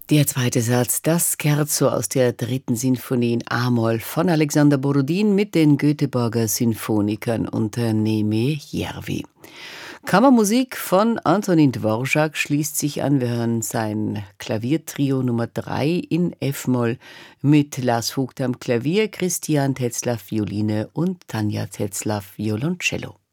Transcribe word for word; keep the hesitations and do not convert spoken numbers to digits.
Der zweite Satz, das Scherzo aus der dritten Sinfonie in A-Moll von Alexander Borodin mit den Göteborger Sinfonikern unter Neme Järvi. Kammermusik von Antonin Dvorak schließt sich an. Wir hören sein Klaviertrio Nummer drei in F-Moll mit Lars Vogt am Klavier, Christian Tetzlaff Violine und Tanja Tetzlaff Violoncello.